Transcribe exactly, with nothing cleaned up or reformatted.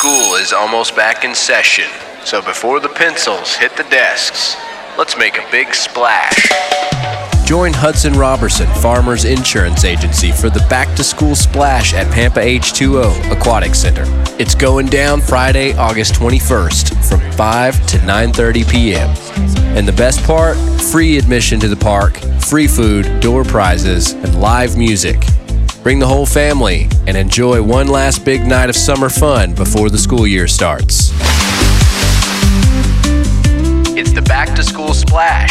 School is almost back in session, so before the pencils hit the desks, let's make a big splash. Join Hudson Robertson Farmers Insurance Agency for the Back to School Splash at Pampa H two O Aquatic Center. It's going down Friday, August twenty-first from five to nine thirty p.m. And the best part, free admission to the park, free food, door prizes, and live music. Bring the whole family and enjoy one last big night of summer fun before the school year starts. It's the Back to School Splash